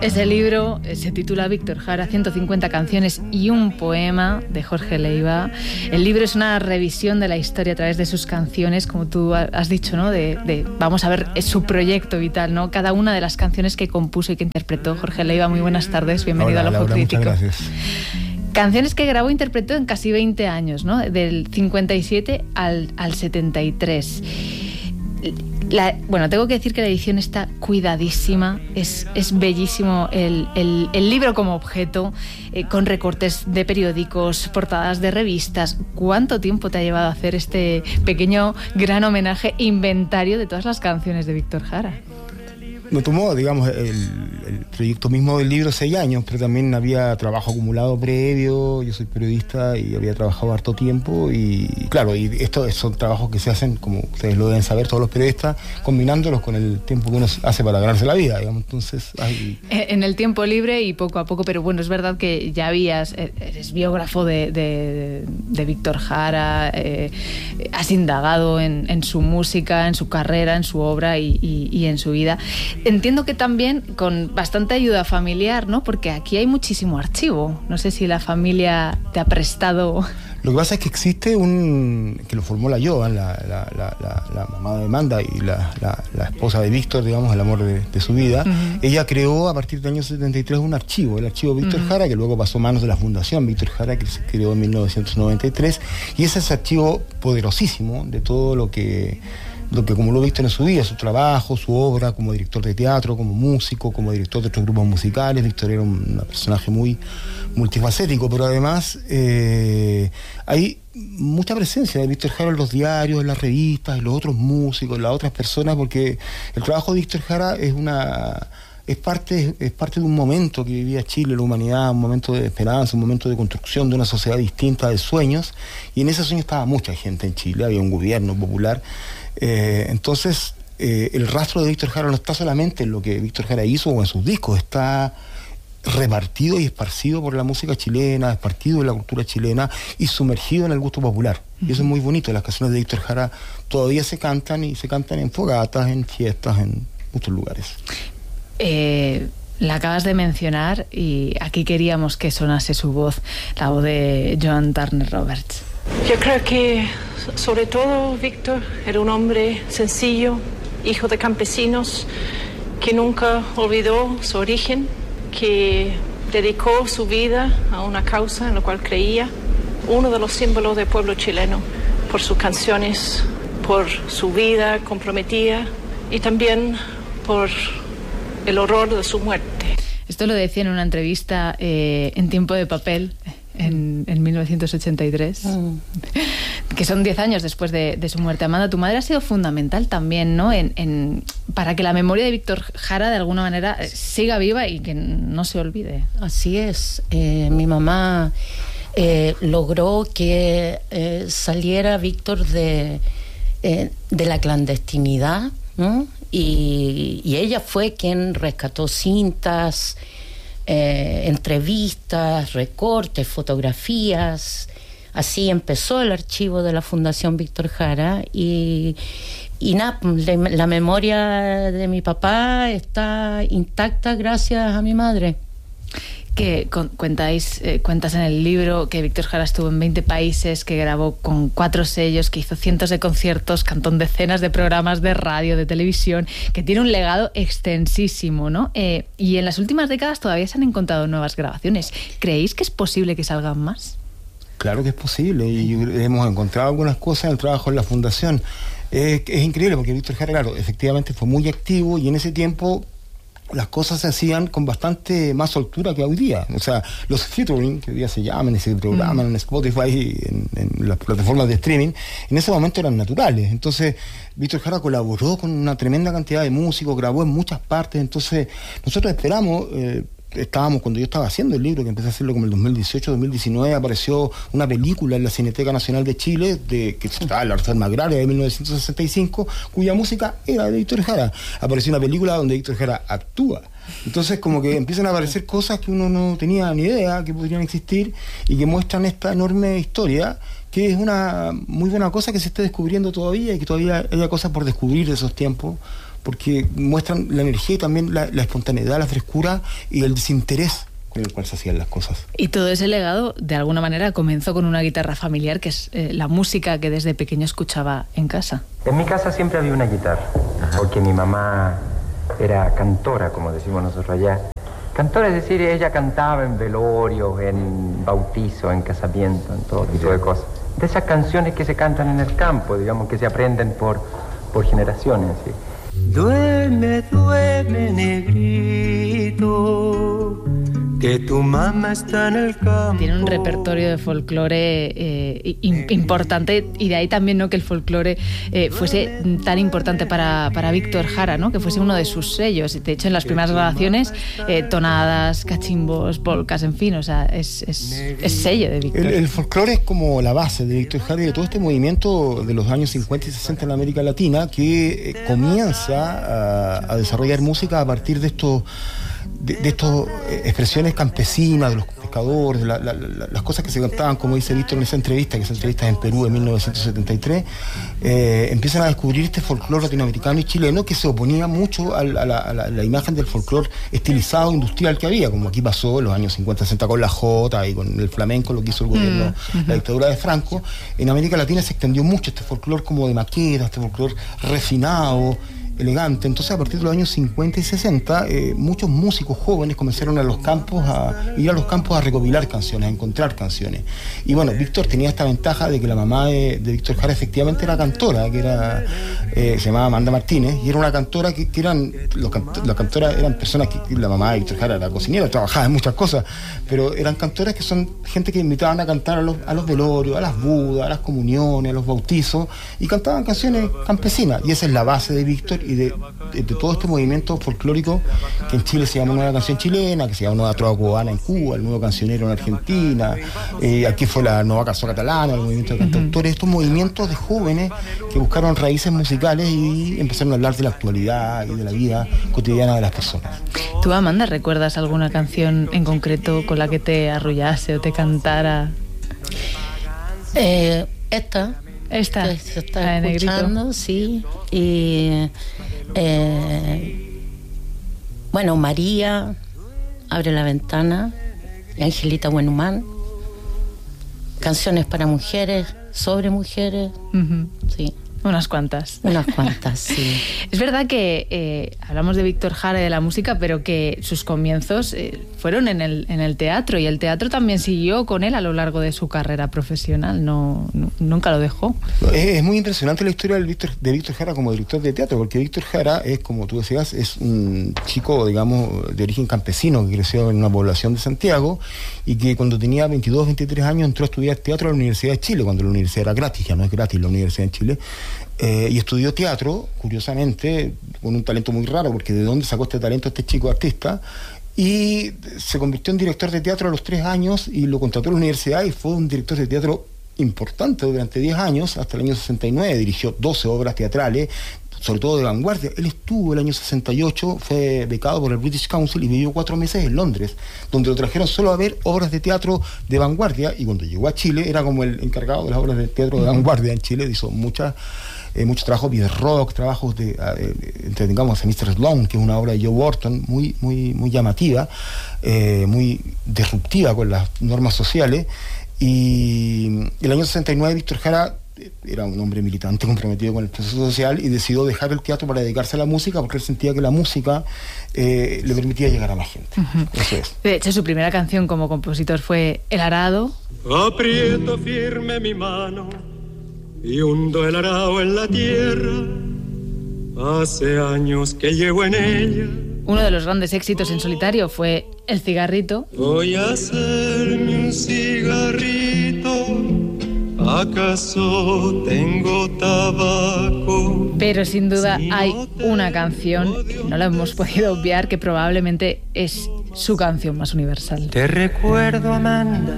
Ese libro se titula Víctor Jara, 150 canciones y un poema, de Jorge Leiva. El libro es una revisión de la historia a través de sus canciones, como tú has dicho, ¿no? Vamos a ver su proyecto vital, ¿no? Cada una de las canciones que compuso y que interpretó Jorge Leiva. Muy buenas tardes, bienvenido a Ojo Crítico. Muchas gracias. Canciones que grabó e interpretó en casi 20 años, ¿no? Del 57 al 73. Bueno, tengo que decir que la edición está cuidadísima, es bellísimo el libro como objeto, con recortes de periódicos, portadas de revistas. ¿Cuánto tiempo te ha llevado a hacer este pequeño gran homenaje, inventario de todas las canciones de Víctor Jara? Me tomó, digamos, el proyecto mismo del libro 6 años, pero también había trabajo acumulado previo. Yo soy periodista y había trabajado harto tiempo y claro, y estos son trabajos que se hacen, como ustedes lo deben saber, todos los periodistas, combinándolos con el tiempo que uno hace para ganarse la vida, digamos. Entonces, en el tiempo libre y poco a poco, pero bueno, es verdad que ya eres biógrafo de Víctor Jara, has indagado en su música, en su carrera, en su obra y en su vida. Entiendo que también con bastante ayuda familiar, ¿no? Porque aquí hay muchísimo archivo. No sé si la familia te ha prestado... Lo que pasa es que existe que lo formó la Joan, la mamá de Amanda y la esposa de Víctor, digamos, el amor de su vida. Uh-huh. Ella creó a partir del año 73 un archivo, el archivo Víctor uh-huh. Jara, que luego pasó a manos de la Fundación Víctor Jara, que se creó en 1993. Y ese es el archivo poderosísimo de todo lo que como lo he visto en su vida, su trabajo, su obra como director de teatro, como músico, como director de otros grupos musicales. Víctor era un personaje muy multifacético, pero además hay mucha presencia de Víctor Jara en los diarios, en las revistas, en los otros músicos, en las otras personas, porque el trabajo de Víctor Jara es parte de un momento que vivía Chile, la humanidad, un momento de esperanza, un momento de construcción de una sociedad distinta, de sueños, y en ese sueño estaba mucha gente en Chile, había un gobierno popular. Entonces el rastro de Víctor Jara no está solamente en lo que Víctor Jara hizo o en sus discos, está repartido y esparcido por la música chilena, esparcido en la cultura chilena y sumergido en el gusto popular. Y eso es muy bonito. Las canciones de Víctor Jara todavía se cantan, y se cantan en fogatas, en fiestas, en muchos lugares. La acabas de mencionar y aquí queríamos que sonase su voz, la voz de Joan Turner Roberts. Yo creo que sobre todo Víctor era un hombre sencillo, hijo de campesinos, que nunca olvidó su origen, que dedicó su vida a una causa en la cual creía, uno de los símbolos del pueblo chileno, por sus canciones, por su vida comprometida y también por el horror de su muerte. Esto lo decía en una entrevista en Tiempo de Papel en 1983, que son 10 años después de su muerte. Amanda, tu madre ha sido fundamental también, ¿no? Para que la memoria de Víctor Jara de alguna manera siga viva y que no se olvide. Así es. Mi mamá logró que saliera Víctor de la clandestinidad, ¿no? Y ella fue quien rescató cintas, entrevistas, recortes, fotografías. Así empezó el archivo de la Fundación Víctor Jara y nada, la memoria de mi papá está intacta gracias a mi madre. Que cuentas en el libro que Víctor Jara estuvo en 20 países, que grabó con 4 sellos, que hizo cientos de conciertos, cantó en decenas de programas de radio, de televisión, que tiene un legado extensísimo, ¿no? Y en las últimas décadas todavía se han encontrado nuevas grabaciones. ¿Creéis que es posible que salgan más? Claro que es posible, y hemos encontrado algunas cosas en el trabajo en la Fundación. Es increíble porque Víctor Jara, claro, efectivamente fue muy activo, y en ese tiempo las cosas se hacían con bastante más soltura que hoy día. O sea, los featuring, que hoy día se llaman y se programan en Spotify, en las plataformas de streaming, en ese momento eran naturales. Entonces, Víctor Jara colaboró con una tremenda cantidad de músicos, grabó en muchas partes. Entonces, nosotros esperamos... cuando yo estaba haciendo el libro, que empecé a hacerlo como el 2018, 2019, apareció una película en la Cineteca Nacional de Chile, que estaba La Reforma Agraria de 1965, cuya música era de Víctor Jara. Apareció una película donde Víctor Jara actúa. Entonces como que empiezan a aparecer cosas que uno no tenía ni idea que podrían existir y que muestran esta enorme historia, que es una muy buena cosa que se está descubriendo todavía, y que todavía hay cosas por descubrir de esos tiempos, porque muestran la energía y también la espontaneidad, la frescura y el desinterés con el cual se hacían las cosas. Y todo ese legado, de alguna manera, comenzó con una guitarra familiar, que es la música que desde pequeño escuchaba en casa. En mi casa siempre había una guitarra, porque mi mamá era cantora, como decimos nosotros allá. Cantora, es decir, ella cantaba en velorios, en bautizo, en casamiento, en todo tipo de cosas. De esas canciones que se cantan en el campo, digamos, que se aprenden por generaciones, ¿sí? Duerme, duerme, negrito, que tu mamá está en el campo. Tiene un repertorio de folclore importante, y de ahí también, ¿no?, que el folclore fuese tan importante para Víctor Jara, ¿no?, que fuese uno de sus sellos. De hecho, en las primeras grabaciones, tonadas, cachimbos, polcas, en fin, o sea, es sello de Víctor. El folclore es como la base de Víctor Jara y de todo este movimiento de los años 50 y 60 en América Latina, que comienza a desarrollar música a partir de estas expresiones campesinas de los pescadores, las cosas que se cantaban, como dice Víctor en esa entrevista, que esa entrevista es en Perú en 1973, empiezan a descubrir este folclore latinoamericano y chileno que se oponía mucho a la imagen del folclore estilizado, industrial que había, como aquí pasó en los años 50-60 con la jota y con el flamenco, lo que hizo el gobierno, la dictadura de Franco. En América Latina se extendió mucho este folclore como de maqueta, este folclore refinado, elegante. Entonces, a partir de los años 50 y 60, muchos músicos jóvenes comenzaron a ir a los campos a recopilar canciones, a encontrar canciones. Y bueno, Víctor tenía esta ventaja de que la mamá de Víctor Jara efectivamente era cantora, que era se llamaba Amanda Martínez, y era una cantora que eran las cantoras eran personas que la mamá de Víctor Jara era cocinera, trabajaba en muchas cosas, pero eran cantoras que son gente que invitaban a cantar a los velorios, a las bodas, a las comuniones, a los bautizos, y cantaban canciones campesinas, y esa es la base de Víctor y de todo este movimiento folclórico que en Chile se llama Nueva Canción Chilena, que se llama Nueva Trova Cubana en Cuba, el Nuevo Cancionero en Argentina, aquí fue la Nueva Canción Catalana, el movimiento de cantautores, estos movimientos de jóvenes que buscaron raíces musicales y empezaron a hablar de la actualidad y de la vida cotidiana de las personas. ¿Tú, Amanda, recuerdas alguna canción en concreto con la que te arrullase o te cantara? Esta se está escuchando, sí. Y bueno, María, Abre la Ventana, Angelita Buenhumán, canciones para mujeres, sobre mujeres, sí. Unas cuantas, sí. Es verdad que hablamos de Víctor Jara y de la música, pero que sus comienzos fueron en el teatro, y el teatro también siguió con él a lo largo de su carrera profesional, nunca lo dejó. Es muy impresionante la historia de Víctor Jara como director de teatro, porque Víctor Jara es, como tú decías, es un chico, digamos, de origen campesino que creció en una población de Santiago y que cuando tenía 22, 23 años entró a estudiar teatro a la Universidad de Chile, cuando la universidad era gratis, ya no es gratis la Universidad de Chile. Y estudió teatro, curiosamente, con un talento muy raro, porque ¿de dónde sacó este talento este chico artista? Y se convirtió en director de teatro a los 3 años y lo contrató a la universidad y fue un director de teatro importante durante 10 años, hasta el año 69, dirigió 12 obras teatrales, sobre todo de vanguardia. Él estuvo el año 68, fue becado por el British Council y vivió 4 meses en Londres, donde lo trajeron solo a ver obras de teatro de vanguardia, y cuando llegó a Chile era como el encargado de las obras de teatro de vanguardia en Chile. Hizo mucho trabajo de rock, trabajos digamos, Mr. Sloan, que es una obra de Joe Wharton muy, muy, muy llamativa, muy disruptiva con las normas sociales. Y el año 69 Víctor Jara era un hombre militante comprometido con el proceso social y decidió dejar el teatro para dedicarse a la música, porque él sentía que la música le permitía llegar a más gente. Eso es. De hecho, su primera canción como compositor fue El Arado. Aprieto firme mi mano y hundo el arado en la tierra. Hace años que llevo en ella. Uno de los grandes éxitos en solitario fue El Cigarrito. Voy a hacerme un cigarrito. ¿Acaso tengo tabaco? Pero sin duda hay una canción, no la hemos podido obviar, que probablemente es su canción más universal. Te recuerdo, Amanda,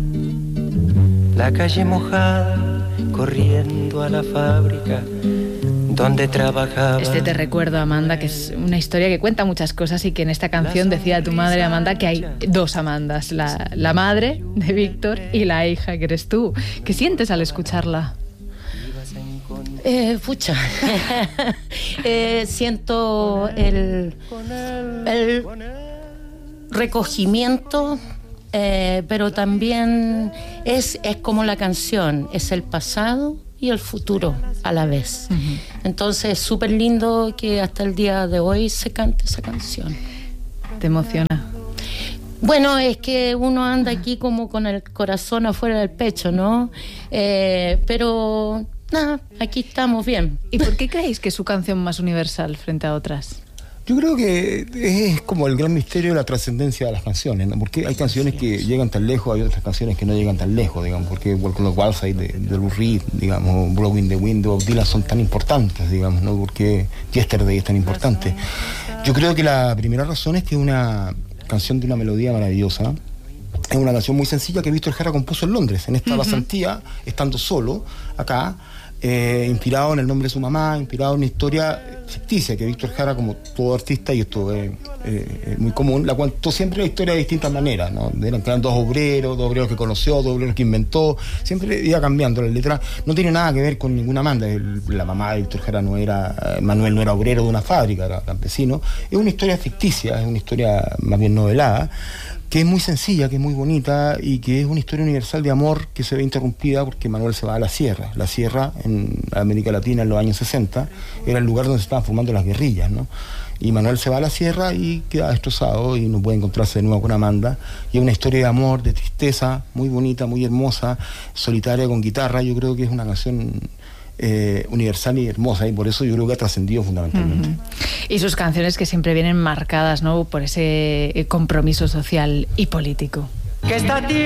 la calle mojada, corriendo a la fábrica donde trabajaba. Te recuerdo, Amanda, que es una historia que cuenta muchas cosas, y que en esta canción decía tu madre, Amanda, que hay 2 Amandas, la madre de Víctor y la hija, que eres tú. ¿Qué sientes al escucharla? Pucha, siento el recogimiento, pero también es como la canción, es el pasado y el futuro a la vez. Entonces es súper lindo que hasta el día de hoy se cante esa canción. ¿Te emociona? Bueno, es que uno anda aquí como con el corazón afuera del pecho, ¿no? Pero nada, aquí estamos bien. ¿Y por qué creéis que es su canción más universal frente a otras? Yo creo que es como el gran misterio de la trascendencia de las canciones, ¿no? Porque hay canciones que llegan tan lejos, hay otras canciones que no llegan tan lejos, digamos, porque Walk on the Wild de Lou Reed, digamos, Blowing the Wind de Bob Dylan son tan importantes, digamos, ¿no? Porque Yesterday es tan importante. Yo creo que la primera razón es que es una canción de una melodía maravillosa. Es una canción muy sencilla que Víctor Jara compuso en Londres, en esta pasantía, estando solo acá, inspirado en el nombre de su mamá, inspirado en una historia ficticia que Víctor Jara, como todo artista, y esto es muy común, la contó siempre la historia de distintas maneras, ¿no? Eran dos obreros que conoció, dos obreros que inventó, siempre iba cambiando la letra. No tiene nada que ver con ninguna banda. La mamá de Víctor Jara Manuel no era obrero de una fábrica, era campesino. Es una historia ficticia, es una historia más bien novelada, que es muy sencilla, que es muy bonita y que es una historia universal de amor que se ve interrumpida porque Manuel se va a la sierra. La sierra en América Latina en los años 60 era el lugar donde se estaban formando las guerrillas, ¿no? Y Manuel se va a la sierra y queda destrozado y no puede encontrarse de nuevo con Amanda. Y es una historia de amor, de tristeza, muy bonita, muy hermosa, solitaria, con guitarra. Yo creo que es una canción universal y hermosa, y por eso yo creo que ha trascendido fundamentalmente. Y sus canciones que siempre vienen marcadas, ¿no?, por ese compromiso social y político. Que esta tierra